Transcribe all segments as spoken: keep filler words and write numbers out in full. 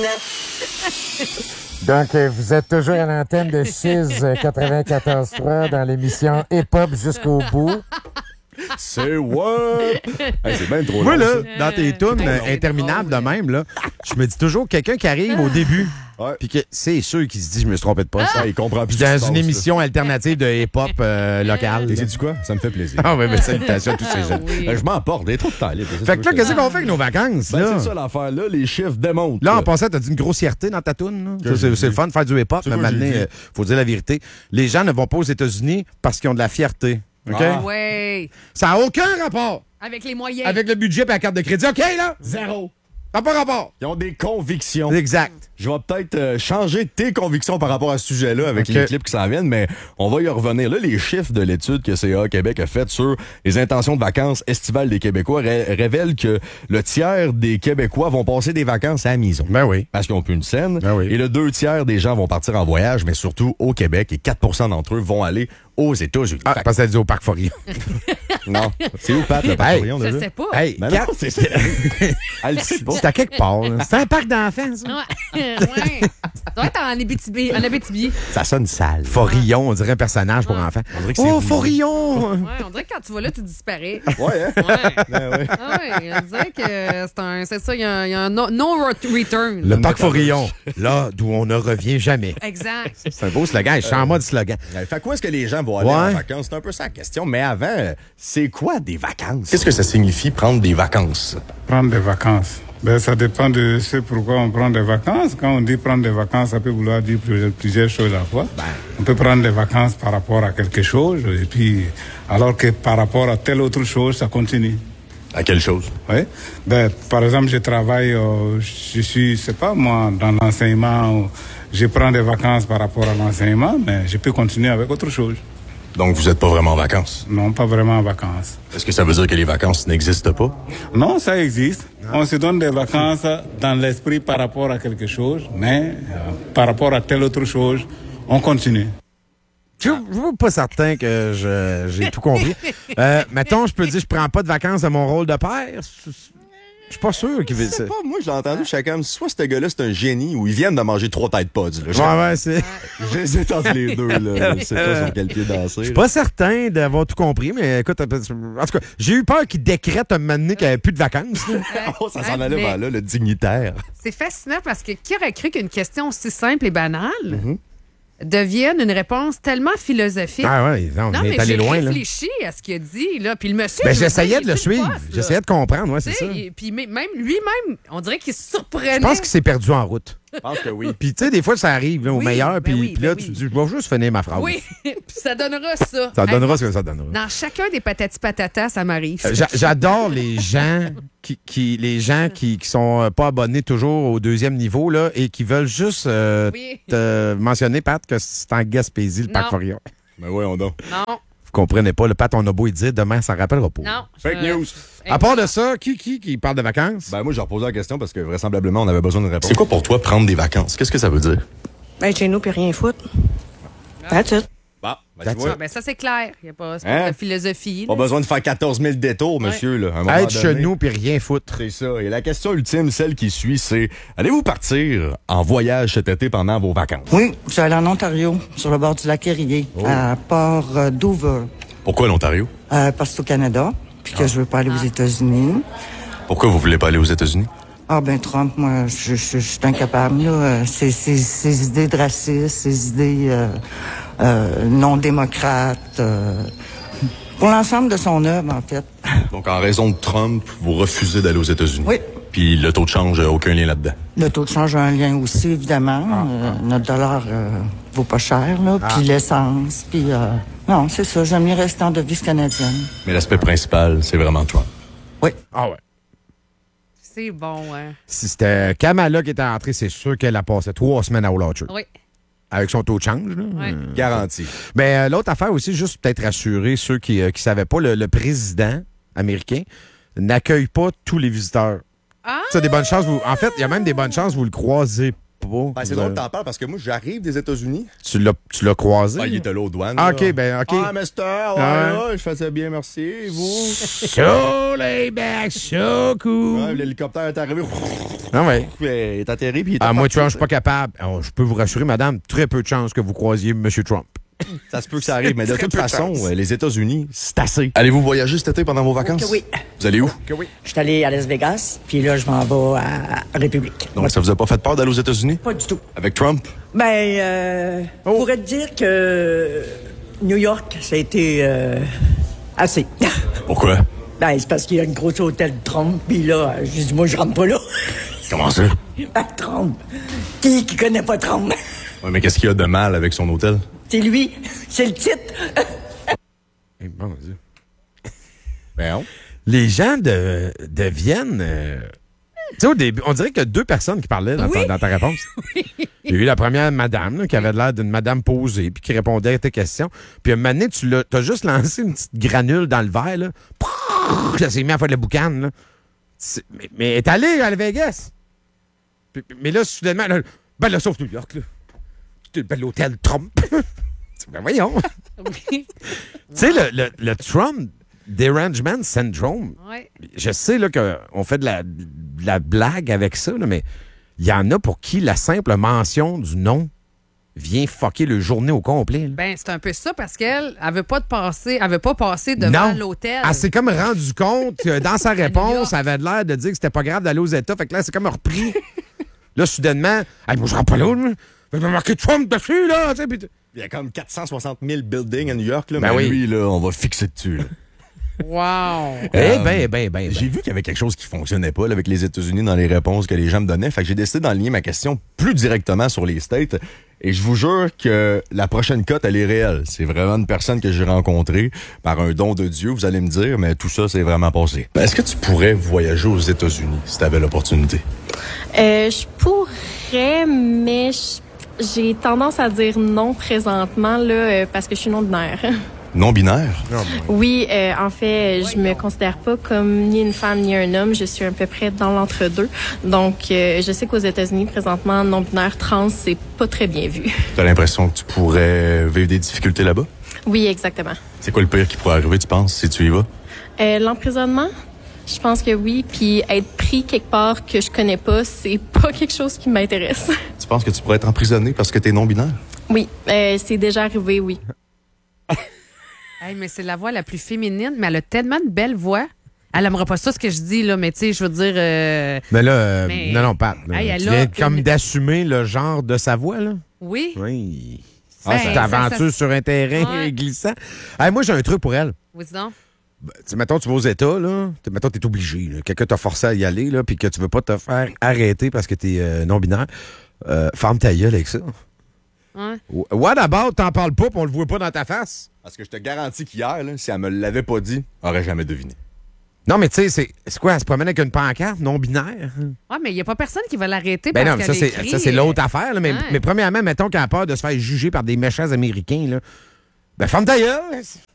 Donc, euh, vous êtes toujours à l'antenne de Chiz quatre-vingt-quatorze trois dans l'émission Hip-Hop jusqu'au bout. C'est what? Hey, c'est bien trop Moi, long, là, ça. dans tes tunes euh, interminables de même, là, je me dis toujours quelqu'un qui arrive au début. Ouais. Puis que c'est sûr qu'il se dit, je me suis trompé de poste. Ah, il comprend plus. Puis ce qui dans se une passe, émission alternative de hip-hop euh, locale. Et sais-tu quoi? Ça me fait plaisir. Ah oui, mais salutations à tous ces jeunes. Oui. Euh, Je m'emporte, il y a trop de temps libre. Fait que là, qu'est-ce qu'on fait avec nos vacances? Ben, là? c'est ça l'affaire, là, les chiffres démontrent. Là, en passant, t'as dit une grossièreté dans ta toune. là. Que Ça, C'est j'ai c'est le dit. fun de faire du hip-hop, C'est mais quoi j'ai maintenant, dit? euh, faut dire la vérité. Les gens ne vont pas aux États-Unis parce qu'ils ont de la fierté. OK? Ah. Ouais. Ça n'a aucun rapport Avec les moyens. avec le budget et la carte de crédit. OK, là? Zéro. Ça n'a pas rapport. Ils ont des convictions. Exact. Je vais peut-être euh, changer tes convictions par rapport à ce sujet-là avec Ok. les clips qui s'en viennent, mais on va y revenir. Là, les chiffres de l'étude que C A Québec a faite sur les intentions de vacances estivales des Québécois ré- révèlent que le tiers des Québécois vont passer des vacances à la maison. Ben oui. Parce qu'ils ont plus une scène. Ben oui. Et le deux tiers des gens vont partir en voyage, mais surtout au Québec. Et quatre pour cent d'entre eux vont aller aux États-Unis. Ah, Fait parce qu'elle dit au Parc Forillon. que- non. C'est où, Pat, le parc Hey. Forillon, Je déjà? sais pas. Hey, Ben quatre- non, c'est ça. Elle le sait pas. c'est à quelque part. là. C'est un parc d'enfants, ça. Ouais. ouais. Ça doit être en Abitibi. En Abitibi. Ça sonne sale. Forillon, on dirait un personnage pour enfants. dirait que c'est Oh, vous. Forillon! Ouais, on dirait que quand tu vas là, tu disparais. Ouais, hein? Ouais. Ben ouais. Ah ouais, on dirait que c'est un. C'est ça, il y a un, il y a un no, no return. Le Parc Forillon, là d'où on ne revient jamais. Exact. C'est un beau slogan. Je suis en mode slogan. Ouais, Fait quoi est-ce que les gens vont aller Ouais. en vacances? C'est un peu ça la question. Mais avant, euh, c'est quoi des vacances? Qu'est-ce que ça signifie prendre des vacances? Prendre des vacances. Ben, ça dépend de ce pourquoi on prend des vacances. Quand on dit prendre des vacances, ça peut vouloir dire plusieurs, plusieurs choses à la fois. On peut prendre des vacances par rapport à quelque chose, et puis, alors que par rapport à telle autre chose, ça continue. À quelle chose? Oui. Ben, par exemple, je travaille, euh, je suis, c'est pas moi, dans l'enseignement, euh, je prends des vacances par rapport à l'enseignement, mais je peux continuer avec autre chose. Donc, vous n'êtes pas vraiment en vacances. Non, pas vraiment en vacances. Est-ce que ça veut dire que les vacances n'existent pas? Non, ça existe. On se donne des vacances dans l'esprit par rapport à quelque chose, mais euh, par rapport à telle autre chose, on continue. Je suis pas certain que je- j'ai tout compris. Euh, mettons, je peux dire, je prends pas de vacances de mon rôle de père. Je suis pas sûr qu'il Je veut sais ça. pas, moi, je l'ai entendu chacun. Soit ce gars-là, c'est un génie, ou ils viennent de manger trois têtes pods. Là. Ouais, ouais, c'est. J'hésite entre les deux, là. Je sais pas sur quel pied danser. Je suis pas certain d'avoir tout compris, mais écoute, en tout cas, j'ai eu peur qu'il décrète un moment donné qu'il n'y avait plus de vacances. là. Oh, ça s'en Ouais, allait mais vers là, le dignitaire. C'est fascinant parce que qui aurait cru qu'une question aussi simple et banale devienne une réponse tellement philosophique? Ah ouais, non, Non, on est mais allé j'ai loin, là. réfléchi à ce qu'il a dit, là. Puis le monsieur. Ben, je veux j'essayais dire, de il le est sur suivre. poste, là. J'essayais de comprendre, ouais, Tu c'est sais, ça. il- Puis mais- même lui-même, on dirait qu'il se surprenait. Je pense qu'il s'est perdu en route. Je pense que oui. Puis, tu sais, des fois, ça arrive là, au Oui, meilleur, ben puis oui, puis là, ben tu oui. dis, je vais juste finir ma phrase. Oui, puis ça donnera ça. Ça Hey, donnera ce que ça donnera. Dans chacun des patati patatas, ça m'arrive. Euh, j'a- J'adore les gens qui, qui les gens qui, qui sont euh, pas abonnés toujours au deuxième niveau là et qui veulent juste euh, Oui. te mentionner, Pat, que c'est en Gaspésie, le parc Non. Forillon. Mais voyons donc. Non, Vous comprenez pas, le Pat, on a beau y dire, demain, ça rappellera pas. non. Fake Euh, news. À part de ça, qui, qui, qui parle de vacances? Ben, moi, j'ai reposé la question parce que vraisemblablement, on avait besoin de réponse. C'est quoi pour toi prendre des vacances? Qu'est-ce que ça veut dire? Ben, chez nous, puis rien foutre. That's it. Bah, ben, That's tu vois, Ah, ben ça, c'est clair. Il n'y a pas, c'est Hein? pas de philosophie. pas là. besoin de faire quatorze mille détours, monsieur, là. À un moment Être chez donné. nous puis rien foutre. C'est ça. Et la question ultime, celle qui suit, c'est allez-vous partir en voyage cet été pendant vos vacances? Oui, je suis allée en Ontario, sur le bord du lac Erie, à Port euh, Dover, Pourquoi l'Ontario? euh, parce que c'est au Canada, puis que je veux pas aller aux États-Unis. Pourquoi vous voulez pas aller aux États-Unis? Ah ben Trump, moi, je, je, je suis incapable. Là. Euh, Ces, ces, ces idées de racisme, ces idées euh, euh, non démocrates, euh, pour l'ensemble de son œuvre, en fait. Donc, en raison de Trump, vous refusez d'aller aux États-Unis? Oui. Puis le taux de change, euh, aucun lien là-dedans. Le taux de change a un lien aussi, évidemment. Euh, notre dollar euh, vaut pas cher, là. Puis l'essence, puis... Euh, non, c'est ça, j'aime mieux rester en devise canadienne. Mais l'aspect principal, c'est vraiment Trump. Oui. Ah ouais. C'est bon, hein. Si c'était Kamala qui était entrée, c'est sûr qu'elle a passé trois semaines à Oulacher. Oui. Avec son taux de change, là. Ouais. Euh, Garanti. Mais euh, l'autre affaire aussi, juste peut-être rassurer ceux qui ne savaient pas, le, le président américain n'accueille pas tous les visiteurs. Ah! Ça, des bonnes chances. Vous, en fait, il y a même des bonnes chances que vous le croisez pas. pas. Ben, c'est drôle que t'en parles parce que moi, j'arrive des États-Unis. Tu l'as, tu l'as croisé? Ah, il était là aux douanes. Ah, là. OK, ben, OK. Ah, mister, ouais, Ah. là, je faisais bien, merci. Et vous? So laid-back, so cool. Ouais, l'hélicoptère est arrivé. Ah ouais. Il est atterri, puis il est Ah, moi, parti, tu vois, je suis pas capable. Alors, je peux vous rassurer, madame, très peu de chances que vous croisiez M. Trump. Ça se peut que ça arrive, mais de Très toute peu de façon, chance. euh, les États-Unis, c'est assez. Allez-vous voyager cet été pendant vos vacances? Que oui. Vous allez où? Je suis allé à Las Vegas, puis là, je m'en vais à République. Donc, ça vous a pas fait peur d'aller aux États-Unis? Pas du tout. Avec Trump? Ben, euh, Oh. on pourrait te dire que New York, ça a été euh, assez. Pourquoi? Ben, c'est parce qu'il y a une grosse hôtel Trump, puis là, j'ai dit, moi, je rentre pas là. Comment ça? Ben, Trump. Qui qui connaît pas Trump? Ouais, mais qu'est-ce qu'il y a de mal avec son hôtel? C'est lui. C'est le titre. Eh, bon Dieu. Ben non. Les gens de, de Vienne, euh, tu sais, au début, on dirait qu'il y a deux personnes qui parlaient dans, ta, dans ta réponse. Il y a eu la première madame, là, qui avait l'air d'une madame posée, puis qui répondait à tes questions. Puis un moment donné, tu l'as, t'as juste lancé une petite granule dans le verre, là. Puis ça s'est mis à faire de la boucane, là. C'est- mais, mais elle est allée à Las Vegas. Puis- mais là, soudainement, là, ben là, sauf New York, là. Ben, l'hôtel Trump. Ben voyons. Tu sais, le, le, le Trump derangement syndrome, Ouais. je sais là, qu'on fait de la, de la blague avec ça, là, mais il y en a pour qui la simple mention du nom vient fucker le journée au complet. Là. Ben, c'est un peu ça parce qu'elle, elle veut pas de passer, elle veut pas passer devant Non. l'hôtel. Elle s'est comme rendu compte que dans sa réponse, elle avait l'air de dire que c'était pas grave d'aller aux États. Fait que là, c'est comme repris. Là, soudainement, hey, moi, je rentre pas là. là. Je vais marquer Trump dessus, là. tu sais, puis- Il y a comme quatre cent soixante mille buildings à New York, là, Ben mais oui. lui, là, on va fixer dessus. Là. Wow. Eh Euh, ben, ben, ben, J'ai ben. vu qu'il y avait quelque chose qui fonctionnait pas là, avec les États-Unis dans les réponses que les gens me donnaient. Fait que j'ai décidé d'enligner ma question plus directement sur les States. Et je vous jure que la prochaine cote, elle est réelle. C'est vraiment une personne que j'ai rencontrée par un don de Dieu, vous allez me dire, mais tout ça, c'est vraiment passé. Ben, est-ce que tu pourrais voyager aux États-Unis si tu avais l'opportunité? Euh, je pourrais, mais je- j'ai tendance à dire non présentement là, euh, parce que je suis non-binaire. Non-binaire? Oui, euh, en fait, je me considère pas comme ni une femme ni un homme. Je suis à peu près dans l'entre-deux. Donc, euh, je sais qu'aux États-Unis, présentement, non-binaire trans, c'est pas très bien vu. T'as l'impression que tu pourrais vivre des difficultés là-bas? Oui, exactement. C'est quoi le pire qui pourrait arriver, tu penses, si tu y vas? Euh, l'emprisonnement, je pense que oui. Puis être pris quelque part que je connais pas, c'est pas quelque chose qui m'intéresse. Tu penses que tu pourrais être emprisonné parce que t'es non-binaire? Oui, euh, c'est déjà arrivé, oui. Hey, mais c'est la voix la plus féminine, mais elle a tellement de belle voix. Elle aimera pas ça, ce que je dis, là, mais tu sais, je veux dire. euh, Mais là, euh, Mais- non, non, Pat. là, Hey, elle tu a viens comme une- d'assumer le genre de sa voix, là. Oui. Oui. Ben, Ah, c'est ça- aventure ça- sur un terrain Ouais. glissant. Hey, moi, j'ai un truc pour elle. Oui, donc. Tu sais, mettons, tu vas aux États, là. T'es- Mettons, t'es obligé, là. Quelqu'un t'a forcé à y aller, là, puis que tu veux pas te faire arrêter parce que t'es euh, non-binaire. Euh, ferme ta gueule avec ça. Ouais. What about, t'en parles pas, puis on le voit pas dans ta face? Parce que je te garantis qu'hier, là, si elle me l'avait pas dit, elle aurait jamais deviné. Non, mais tu sais, c'est c'est quoi? Elle se promène avec une pancarte non-binaire? Ouais, mais il n'y a pas personne qui va l'arrêter Ben parce non, mais qu'elle ça, a c'est écrit, ça, c'est euh, l'autre affaire, là. Mais, Ouais. mais premièrement, mettons qu'elle a peur de se faire juger par des méchants Américains, là. Ben, ferme ta gueule! Tu sais,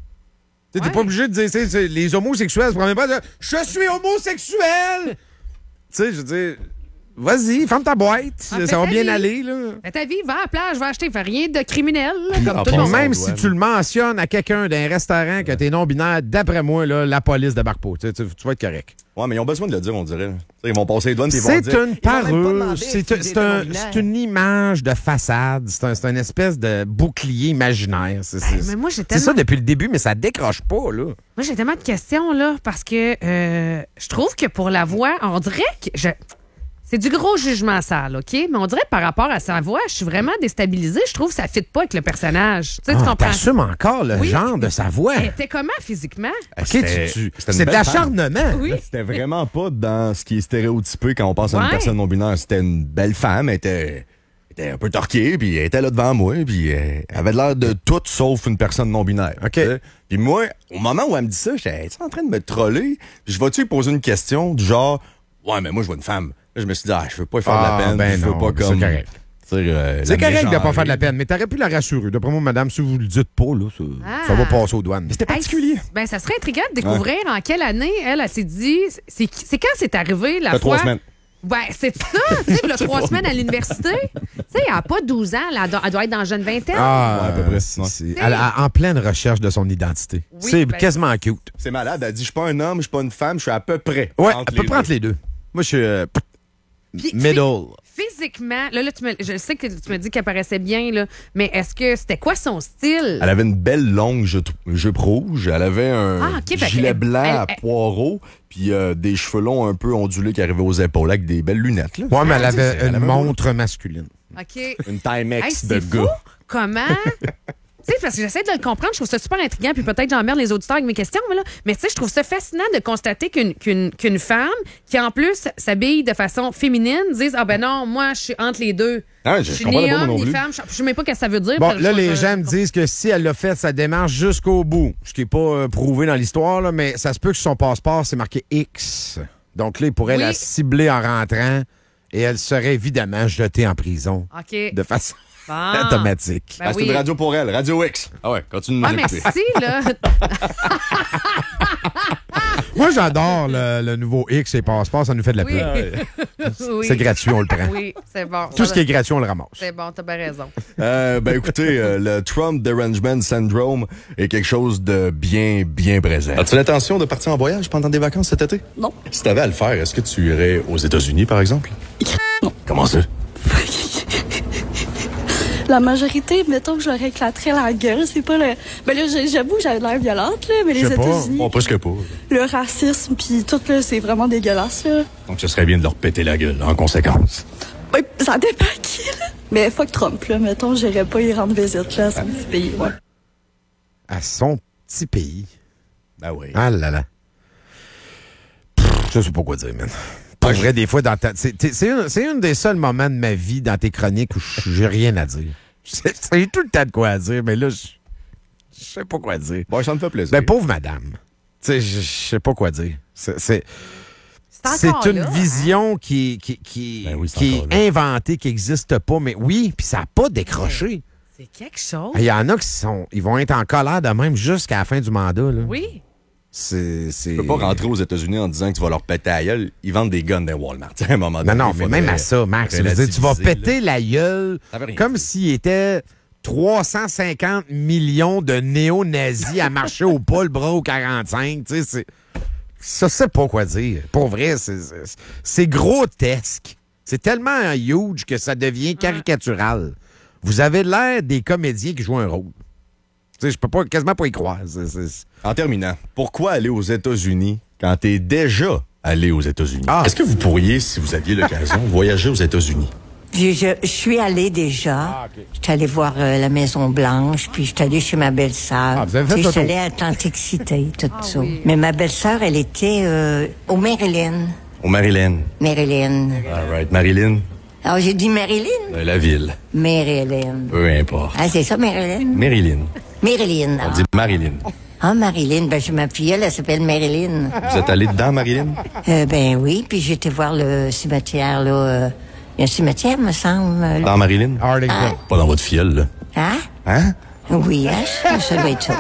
T'es Ouais. pas obligé de dire, c'est- c'est- les homosexuels se promènent pas de dire, je suis homosexuel! Tu sais, je veux dire, vas-y, ferme ta boîte. En fait, ça va ta bien vie. aller, là. Fais ta vie, va à la plage, va acheter, fais rien de criminel, là, comme Ah, tout le bon, monde. Même ça, si ouais. tu le mentionnes à quelqu'un d'un restaurant que t'es non-binaire, d'après moi, là, la police débarque pas. Tu, sais, tu- tu vas être correct. Ouais, mais ils ont besoin de le dire, on dirait. là. Tu sais, ils vont passer les douanes et ils vont C'est dire. une Ils m'ont même pas parure, demandé c'est s'ils un- c'est étaient un- non-binaires. c'est une image de façade, c'est un, c'est une espèce de bouclier imaginaire. C'est Ben, c'est- mais moi, j'ai c'est tellement- ça depuis le début, mais ça décroche pas, là. Moi, j'ai tellement de questions, là, parce que euh, je trouve que pour la voix, on dirait que. je- C'est du gros jugement sale, OK? Mais on dirait que par rapport à sa voix, je suis vraiment déstabilisée. Je trouve que ça ne fit pas avec le personnage. Tu sais, tu Ah, comprends? t'assumes encore le Oui. genre de sa voix. Elle était comment physiquement? OK, tu- C'était- tu- c'était une c'est de belle l'acharnement. Oui. Là, C'était vraiment pas dans ce qui est stéréotypé quand on pense à Ouais. une personne non-binaire. C'était une belle femme, elle était, elle était un peu torquée, puis elle était là devant moi, puis elle avait l'air de tout sauf une personne non-binaire. OK. Tu sais. Puis moi, au moment où elle me dit ça, j'étais en train de me troller, puis je vais-tu lui poser une question du genre, ouais, mais moi, je vois une femme. Là, je me suis dit, ah, je veux pas lui faire Ah, de la peine, ben je veux non, pas c'est comme. correct. tu sais, euh, C'est la correct de pas mégenrer. faire de la peine, mais t'aurais pu la rassurer. D'après moi, madame, si vous le dites pas, là, ça, Ah. ça va passer aux douanes. C'était Hey, particulier. ben, ça serait intriguant de découvrir en quelle année elle, elle s'est dit. C'est c'est quand c'est arrivé la Ça fait trois fois. semaines. Ben, c'est ça. Tu sais, là, trois semaines à l'université. Tu sais, elle n'a pas douze ans. Là, elle, doit, elle doit être dans la jeune vingtaine. Ah, Ouais, à peu près. c'est- c'est- Elle est en pleine recherche de son identité. Oui, c'est ben, quasiment cute. C'est malade. Elle dit, je suis pas un homme, je suis pas une femme, je suis à peu près. Ouais, entre à peu les près deux. entre les deux. Moi, je suis euh, Puis, middle. Physiquement, là, là tu me, je sais que tu me dis qu'elle paraissait bien, là, mais est-ce que c'était quoi son style? Elle avait une belle longue jupe, jupe rouge. Elle avait un Ah, ok, fait gilet qu'elle- blanc elle- à elle- poireaux, puis euh, des cheveux longs un peu ondulés qui arrivaient aux épaules avec des belles lunettes. Là. Ouais, mais elle Ah, avait elle une avait un montre masculine. OK. Une Timex Hey, de c'est fou. gars. Comment? Tu sais, parce que j'essaie de le comprendre, je trouve ça super intriguant, puis peut-être j'emmerde les auditeurs avec mes questions, mais là, mais tu sais, je trouve ça fascinant de constater qu'une qu'une qu'une femme qui, en plus, s'habille de façon féminine, dise « Ah ben non, moi, je suis entre les deux. Ah, Je je suis comprends ni pas moi homme, non ni plus. femme. » Je sais même pas ce que ça veut dire. Bon, parce que là, je- les je- gens me disent que si elle a fait sa démarche jusqu'au bout, ce qui n'est pas euh, prouvé dans l'histoire, là, mais ça se peut que sur son passeport, c'est marqué X. Donc là, il pourrait Oui. la cibler en rentrant et elle serait évidemment jetée en prison OK. de façon Bon. automatique. Ben Ah, c'est oui. une radio pour elle, Radio X. Ah ouais, continue de nous Ah, mais écouter. si, là. Moi, j'adore le, le nouveau X et passeport, ça nous fait de la Oui. pub. Oui. C'est gratuit, on le prend. Oui, c'est bon. Tout ce qui est gratuit, on le ramasse. C'est bon, t'as bien raison. Euh, ben écoutez, euh, le Trump Derangement Syndrome est quelque chose de bien, bien présent. As-tu l'intention de partir en voyage pendant des vacances cet été? Non. Si t'avais à le faire, est-ce que tu irais aux États-Unis, par exemple? Non. Comment ça? La majorité, mettons que je leur éclaterais la gueule, c'est pas le... Ben là, j'avoue, j'avais l'air violente, là, mais les Je sais pas. États-Unis, Bon, presque pas. le racisme, puis tout, là, c'est vraiment dégueulasse, là. Donc, ce serait bien de leur péter la gueule, en conséquence. Ben, ça dépend qui, là. Mais fuck Trump, là, mettons, j'irais pas y rendre visite, là, à son petit pays, ouais. À son petit pays. Ben oui. Ah là là. Pff, je sais pas quoi dire, man. Pour vrai, des fois, dans ta... c'est, t'es- c'est, un, c'est un des seuls moments de ma vie dans tes chroniques où j'ai rien à dire. J'ai j'ai tout le temps de quoi à dire, mais là, je je sais pas quoi dire. Bon, ça me fait plaisir. Ben, pauvre madame. Tu sais, je je sais pas quoi dire. C'est, c'est, c'est encore une là, hein? vision qui, qui, qui, Ben oui, c'est qui encore est inventée, qui n'existe pas. Mais oui, puis ça n'a pas décroché. C'est quelque chose. Il y en a qui sont, ils vont être en colère de même jusqu'à la fin du mandat. Là. Oui. C'est, c'est... Tu peux pas rentrer aux États-Unis en disant que tu vas leur péter la gueule. Ils vendent des guns dans Walmart. À un moment Non, donné, non, il mais faudrait même à ça, Max, je veux dire, tu vas relativiser, péter la gueule Ça veut rien comme dire. s'il était trois cent cinquante millions de néo-nazis à marcher au pas le bras au quarante-cinq. Tu sais, c'est... Ça, c'est pas quoi dire. Pour vrai, c'est, c'est, c'est grotesque. C'est tellement huge que ça devient caricatural. Vous avez l'air des comédiens qui jouent un rôle. Tu sais, je peux pas, quasiment pas y croire. C'est, c'est... En terminant, pourquoi aller aux États-Unis quand t'es déjà allé aux États-Unis? Ah. Est-ce que vous pourriez, si vous aviez l'occasion, voyager aux États-Unis? Je, je, je suis allée déjà. Je suis allée voir euh, la Maison-Blanche, puis je suis allée chez ma belle-sœur. Ah, vous avez fait Tu sais, je suis photo. allée à Atlantic City, tout Ah ça. oui. Mais ma belle-sœur, elle était euh, au Maryland. Au Maryland. Maryland. All right. Maryland, Alors, j'ai dit Maryland? euh, la ville. Maryland. Peu importe. Ah, c'est ça, Maryland? Maryland. Maryland. On Ah, dit Maryland. ah Maryland. Ben, j'ai ma filleule, elle s'appelle Maryland. Vous êtes allé dedans, Maryland? Euh, ben oui, puis j'ai été voir le cimetière, là. euh, Il y a un cimetière, me semble. là. Dans Maryland? Arlington. Pas dans votre fiole, là. Hein? Hein? Oui, hein? Ça, ça doit être ça.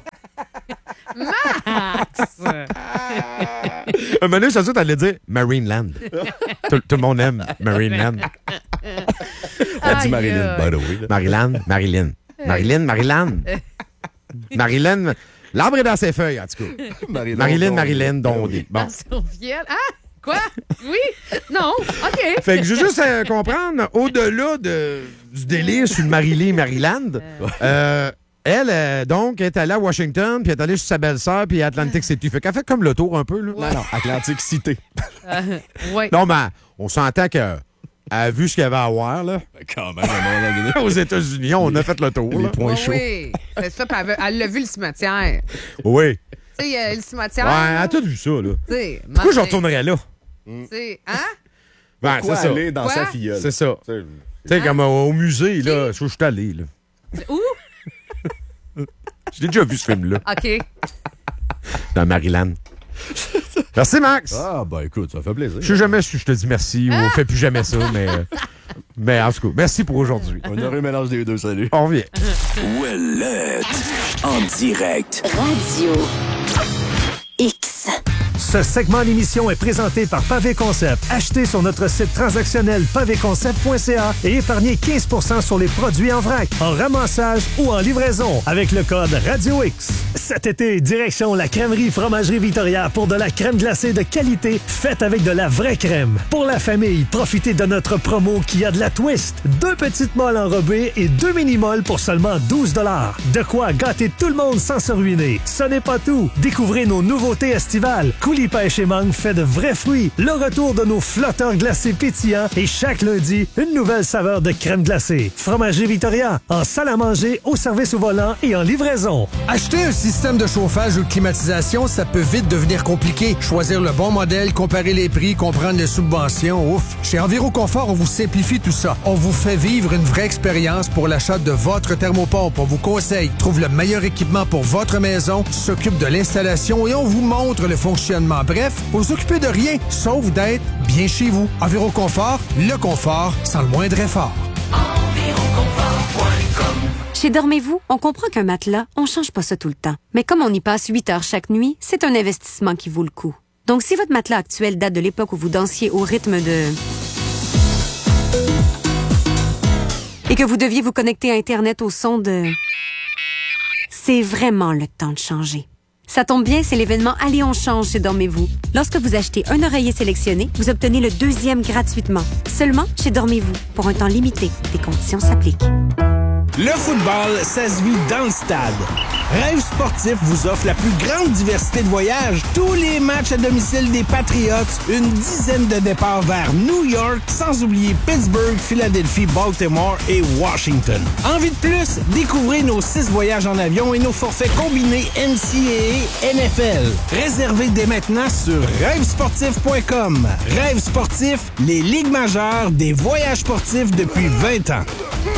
Un moment donné, je suis allé dire Marineland. tout, tout le monde aime Marineland. Elle dit Aïe, Maryland, aïe. by the way. là. Maryland, Marilyn. Marilyn, Maryland. Marilyn, l'arbre est dans ses feuilles, en tout cas. Maryland, Marilyn, donc, Marilyn, euh, Dondé. Bon. Dans son viol. Ah! Quoi? Oui? Non? OK. Fait que je veux juste euh, comprendre, au-delà de, du délire sur le Marilyn, Maryland, euh, elle, euh, donc, est allée à Washington, puis elle est allée chez sa belle-sœur, puis à Atlantic City. Fait qu'elle fait comme le tour un peu, là. Non, non, Atlantic City. Oui. Non, mais on s'entend qu'elle a vu ce qu'il y avait à voir, là. Ben, quand même, à un moment donné. Aux États-Unis, on a fait le tour, Les là. points Oui, chauds. oui. C'est ça, puis elle, veut- elle l'a vu, le cimetière. Oui. Tu sais, euh, le cimetière. Ouais, elle là, a tout vu ça, là. tu sais, Pourquoi je matin, retournerais là? tu sais, Hein? Ben, Pourquoi c'est ça. aller dans Quoi? sa filleule? C'est ça. Tu sais, Tu sais, comme au, au musée, là, je suis allé, là. Où? J'ai déjà vu ce film-là, OK. dans Maryland. Merci, Max. Ah, ben écoute, ça fait plaisir. Je sais jamais si je te dis merci ou on fait plus jamais ça, mais, mais en tout cas, merci pour aujourd'hui. Un heureux mélange des deux, salut. On revient. Ouellette, en direct. Radio X. Ce segment d'émission est présenté par Pavé Concept. Achetez sur notre site transactionnel pavé concept point c a et épargnez quinze pour cent sur les produits en vrac, en ramassage ou en livraison avec le code Radio X. Cet été, direction la crèmerie Fromagerie Victoria pour de la crème glacée de qualité faite avec de la vraie crème. Pour la famille, profitez de notre promo qui a de la twist. Deux petites molles enrobées et deux mini-molles pour seulement douze dollars. De quoi gâter tout le monde sans se ruiner. Ce n'est pas tout. Découvrez nos nouveautés estivales. Coulis Pêche et Mangue fait de vrais fruits. Le retour de nos flotteurs glacés pétillants et chaque lundi, une nouvelle saveur de crème glacée. Fromagerie Victoria, en salle à manger, au service au volant et en livraison. Acheter un système de chauffage ou de climatisation, ça peut vite devenir compliqué. Choisir le bon modèle, comparer les prix, comprendre les subventions, ouf. Chez Enviroconfort, on vous simplifie tout ça. On vous fait vivre une vraie expérience pour l'achat de votre thermopompe. On vous conseille, trouve le meilleur équipement pour votre maison, s'occupe de l'installation et on vous montre le fonctionnement. Bref, vous vous occupez de rien, sauf d'être bien chez vous. Enviroconfort, le confort sans le moindre effort. Enviroconfort point com. Chez Dormez-vous, on comprend qu'un matelas, on change pas ça tout le temps. Mais comme on y passe huit heures chaque nuit, c'est un investissement qui vaut le coup. Donc si votre matelas actuel date de l'époque où vous dansiez au rythme de... et que vous deviez vous connecter à Internet au son de... c'est vraiment le temps de changer. Ça tombe bien, c'est l'événement Allez, on change chez Dormez-vous. Lorsque vous achetez un oreiller sélectionné, vous obtenez le deuxième gratuitement. Seulement chez Dormez-vous, pour un temps limité. Des conditions s'appliquent. Le football, ça se vit dans le stade. Rêve Sportif vous offre la plus grande diversité de voyages. Tous les matchs à domicile des Patriots, une dizaine de départs vers New York, sans oublier Pittsburgh, Philadelphie, Baltimore et Washington. Envie de plus? Découvrez nos six voyages en avion et nos forfaits combinés N C A A N F L. Réservez dès maintenant sur rêve sportif point com. Rêve Sportif, les ligues majeures des voyages sportifs depuis vingt ans.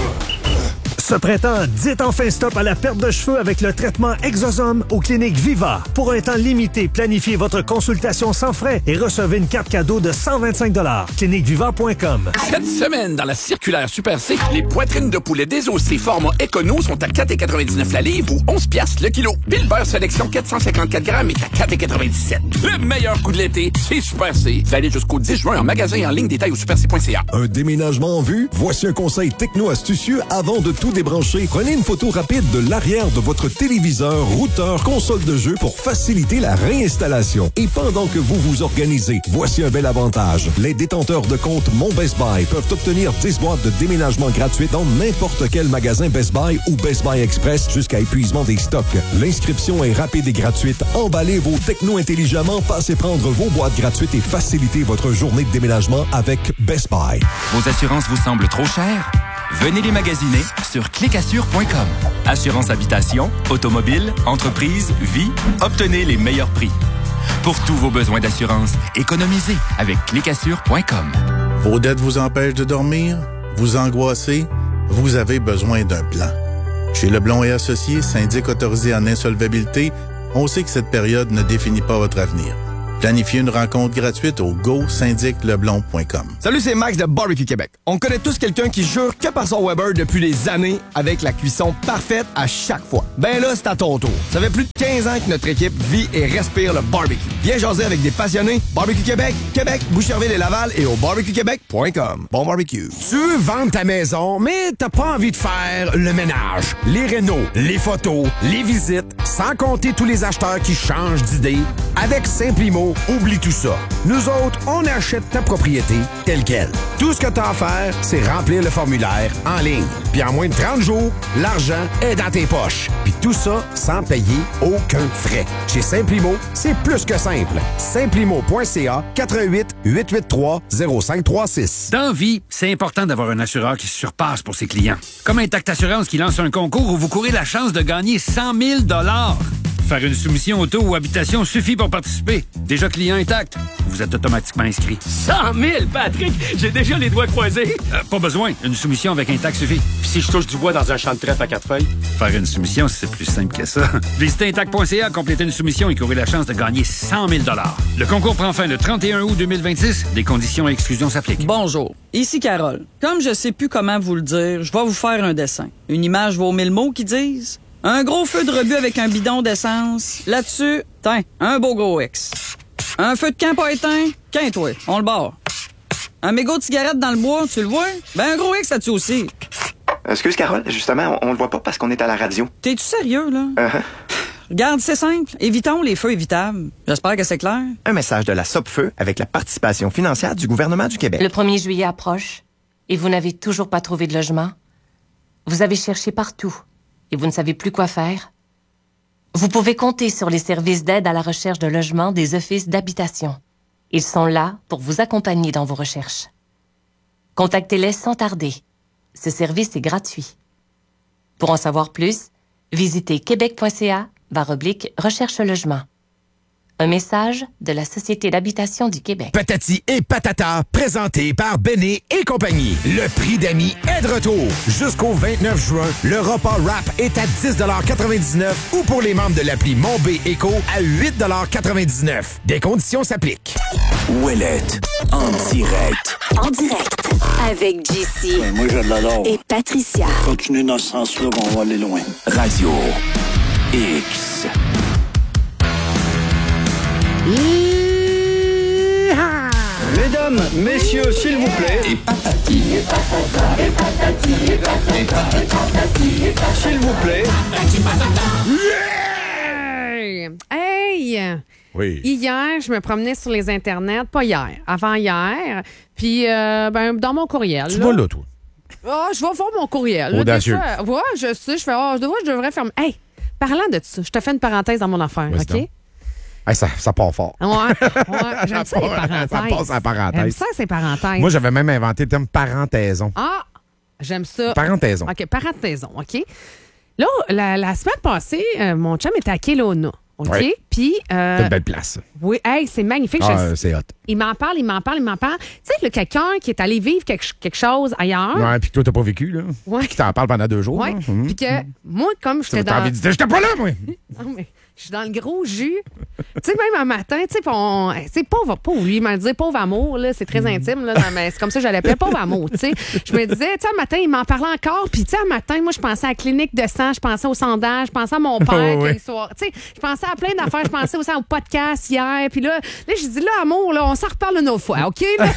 Ce printemps, dites enfin stop à la perte de cheveux avec le traitement Exosome aux cliniques Viva. Pour un temps limité, planifiez votre consultation sans frais et recevez une carte cadeau de cent vingt-cinq dollars. clinique viva point com. Cette semaine, dans la circulaire Super C, les poitrines de poulet désossées format Econo sont à quatre quatre-vingt-dix-neuf la livre ou onze piastres le kilo. Puis le beurre sélection quatre cent cinquante-quatre grammes est à quatre quatre-vingt-dix-sept. Le meilleur coup de l'été, c'est Super C. Valide jusqu'au dix juin en magasin et en ligne, détail au super c point c a. Un déménagement en vue? Voici un conseil techno-astucieux avant de tout débrancher. Prenez une photo rapide de l'arrière de votre téléviseur, routeur, console de jeu pour faciliter la réinstallation. Et pendant que vous vous organisez, voici un bel avantage. Les détenteurs de compte Mon Best Buy peuvent obtenir dix boîtes de déménagement gratuites dans n'importe quel magasin Best Buy ou Best Buy Express jusqu'à épuisement des stocks. L'inscription est rapide et gratuite. Emballez vos technos intelligemment, passez prendre vos boîtes gratuites et facilitez votre journée de déménagement avec Best Buy. Vos assurances vous semblent trop chères? Venez les magasiner sur clic assure point com. Assurance habitation, automobile, entreprise, vie, obtenez les meilleurs prix. Pour tous vos besoins d'assurance, économisez avec clic assure point com. Vos dettes vous empêchent de dormir? Vous angoissez? Vous avez besoin d'un plan. Chez Leblond et Associés, syndic autorisé en insolvabilité, on sait que cette période ne définit pas votre avenir. Planifiez une rencontre gratuite au go syndic leblond point com. Salut, c'est Max de Barbecue Québec. On connaît tous quelqu'un qui jure que par son Weber depuis des années avec la cuisson parfaite à chaque fois. Ben là, c'est à ton tour. Ça fait plus de quinze ans que notre équipe vit et respire le barbecue. Viens jaser avec des passionnés. Barbecue Québec, Québec, Boucherville et Laval et au barbecue québec point com. Bon barbecue. Tu veux vendre ta maison, mais t'as pas envie de faire le ménage, les rénaux, les photos, les visites, sans compter tous les acheteurs qui changent d'idée. Avec Simplimo, oublie tout ça. Nous autres, on achète ta propriété telle quelle. Tout ce que t'as à faire, c'est remplir le formulaire en ligne. Puis en moins de trente jours, l'argent est dans tes poches. Puis tout ça sans payer aucun frais. Chez Simplimo, c'est plus que simple. Simplimo point c a quatre un huit, huit huit trois, zéro cinq trois six. Dans vie, c'est important d'avoir un assureur qui se surpasse pour ses clients. Comme Intact Assurance qui lance un concours où vous courez la chance de gagner cent mille dollars. Faire une soumission auto ou habitation suffit pour participer. Déjà client intact, vous êtes automatiquement inscrit. cent mille, Patrick! J'ai déjà les doigts croisés. Euh, pas besoin. Une soumission avec Intact suffit. Puis si je touche du bois dans un champ de trèfle à quatre feuilles? Faire une soumission, c'est plus simple que ça. Visitez intact point c a, complétez une soumission et courez la chance de gagner cent mille dollars. Le concours prend fin le trente et un août deux mille vingt-six. Des conditions et exclusions s'appliquent. Bonjour, ici Carole. Comme je sais plus comment vous le dire, je vais vous faire un dessin. Une image vaut mille mots qui disent... Un gros feu de rebut avec un bidon d'essence. Là-dessus, tiens, un beau gros X. Un feu de camp pas éteint? Qu'un-toi, on le barre. Un mégot de cigarette dans le bois, tu le vois? Ben un gros X là-dessus aussi. Excuse, Carole, justement, on, on le voit pas parce qu'on est à la radio. T'es-tu sérieux, là? Uh-huh. Regarde, c'est simple. Évitons les feux évitables. J'espère que c'est clair. Un message de la Sopfeu avec la participation financière du gouvernement du Québec. Le premier juillet approche et vous n'avez toujours pas trouvé de logement? Vous avez cherché partout et vous ne savez plus quoi faire? Vous pouvez compter sur les services d'aide à la recherche de logement des offices d'habitation. Ils sont là pour vous accompagner dans vos recherches. Contactez-les sans tarder. Ce service est gratuit. Pour en savoir plus, visitez québec.ca barre oblique recherche logement. Un message de la Société d'habitation du Québec. Patati et patata, présenté par Béné et compagnie. Le prix d'amis est de retour. Jusqu'au vingt-neuf juin, le repas rap est à dix quatre-vingt-dix-neuf ou pour les membres de l'appli Mon B Éco à huit quatre-vingt-dix-neuf. Des conditions s'appliquent. Ouellette, en direct. En direct, avec J C. Ouais, moi, je l'adore. Et Patricia. Continuez dans ce sens-là, on va aller loin. Radio X. Mesdames, messieurs, s'il vous plaît. Et patati. Et patata. Et patati. Et patati. Et patati. S'il vous plaît. Hey! Hey! Oui. Hier, je me promenais sur les internets, pas hier, avant-hier, puis euh, ben, dans mon courriel. Tu là, vas là, toi? Ah, je vais voir mon courriel. là, Audacieux. des fois, ouais, je sais, je fais, ah, je devrais, je devrais faire. Hey, parlant de ça, je te fais une parenthèse dans mon affaire, Vas-y OK? donc. Hey, ça, ça part fort. Ouais, ouais, j'aime ça, les parenthèses. Ça passe en parenthèse. J'aime ça, ces parenthèses. Moi, j'avais même inventé le terme parenthèse. Ah, j'aime ça. Parenthèse. OK, parenthèse, OK? Là, la, la semaine passée, euh, mon chum était à Kelowna. OK? Ouais. Puis. euh, C'est une belle place. Oui, hey, c'est magnifique. Ah, Je- c'est hot. Il m'en parle, il m'en parle, il m'en parle. Tu sais, là, quelqu'un qui est allé vivre quelque, quelque chose ailleurs. Ouais, puis que toi, t'as pas vécu, là. Ouais. Puis qui t'en parle pendant deux jours. Ouais. là. Mhm. Puis que moi, comme j'étais T'as dans. envie de dire, j'étais pas là, moi! Non, mais je suis dans le gros jus. Tu sais, même un matin, tu sais, on. Tu sais, pauvre, pauvre, lui, il m'a dit pauvre amour, là, c'est très intime, là, dans- mais c'est comme ça que je l'appelais, pauvre amour, tu sais. Je me disais, tu sais, un matin, il m'en parlait encore, puis tu sais, un matin, moi, je pensais à la clinique de sang, je pensais au sondage, je pensais à mon père, Oh, oui. quel soir. Tu sais, je pensais à plein d'affaires, je pensais aussi au podcast hier, puis là, là, j'ai dit, là, amour, là, on s'en reparle une autre fois, OK? Là?